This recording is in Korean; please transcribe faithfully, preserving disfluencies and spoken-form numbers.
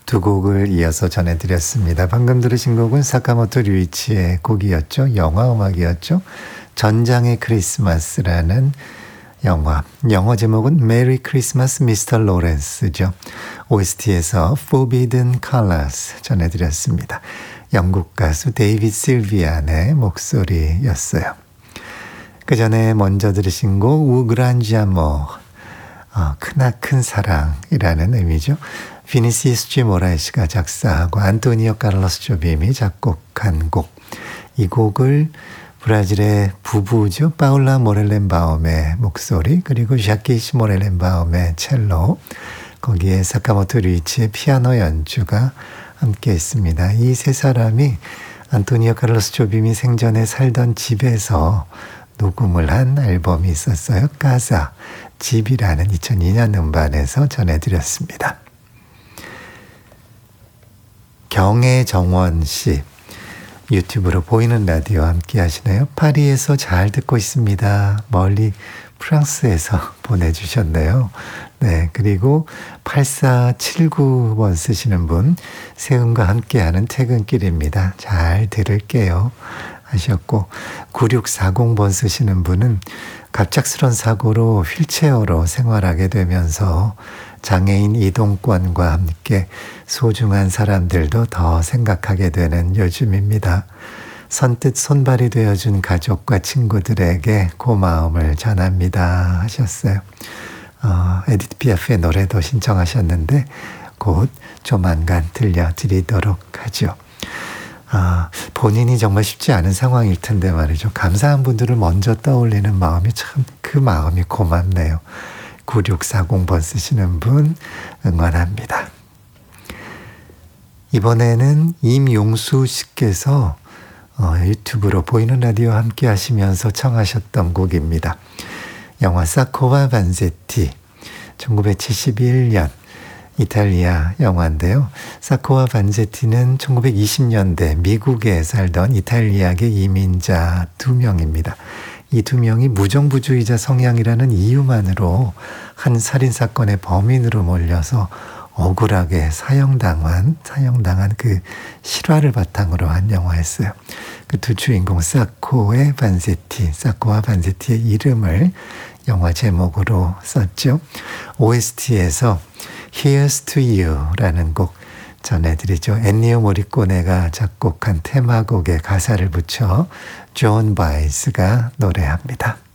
두 곡을 이어서 전해드렸습니다. 방금 들으신 곡은 사카모토 류이치의 곡이었죠. 영화 음악이었죠. 전장의 크리스마스라는 영화. 영어 제목은 메리 크리스마스 미스터 로렌스죠. 오에스티에서 Forbidden Colors 전해드렸습니다. 영국 가수 데이비드 실비안의 목소리였어요. 그 전에 먼저 들으신 곡 우그란지아모 어, 크나큰 사랑이라는 의미죠. 비니시스 G 모라이스가 작사하고 안토니오 카를로스 조빔이 작곡한 곡. 이 곡을 브라질의 부부죠. 파울라 모렐렌바움의 목소리 그리고 샤키시 모렐렌바움의 첼로 거기에 사카모토 류이치의 피아노 연주가 함께 있습니다. 이 세 사람이 안토니오 카를로스 조빔이 생전에 살던 집에서 녹음을 한 앨범이 있었어요. 가사, 집이라는 이천이 년 음반에서 전해드렸습니다. 경혜정원 씨, 유튜브로 보이는 라디오 함께 하시네요. 파리에서 잘 듣고 있습니다. 멀리 프랑스에서 보내주셨네요. 네, 그리고 팔사칠구 번 쓰시는 분, 세훈과 함께하는 퇴근길입니다. 잘 들을게요 하셨고, 구육사공 번 쓰시는 분은 갑작스런 사고로 휠체어로 생활하게 되면서 장애인 이동권과 함께 소중한 사람들도 더 생각하게 되는 요즘입니다. 선뜻 손발이 되어준 가족과 친구들에게 고마움을 전합니다 하셨어요. 어, 에디트 피아프의 노래도 신청하셨는데 곧 조만간 들려드리도록 하죠. 아, 본인이 정말 쉽지 않은 상황일 텐데 말이죠. 감사한 분들을 먼저 떠올리는 마음이 참 그 마음이 고맙네요. 구육사공 번 쓰시는 분 응원합니다. 이번에는 임용수 씨께서 어, 유튜브로 보이는 라디오 함께 하시면서 청하셨던 곡입니다. 영화 사코와 반제티 천구백칠십일 년 이탈리아 영화인데요. 사코와 반제티는 천구백이십 년대 미국에 살던 이탈리아계 이민자 두 명입니다. 이 두 명이 무정부주의자 성향이라는 이유만으로 한 살인사건의 범인으로 몰려서 억울하게 사형당한, 사형당한 그 실화를 바탕으로 한 영화였어요. 그 두 주인공 사코의 반제티, 사코와 반제티의 이름을 영화 제목으로 썼죠. 오에스티에서 Here's to You라는 곡 전해드리죠. 엔니오 모리코네가 작곡한 테마곡에 가사를 붙여 존 바이스가 노래합니다.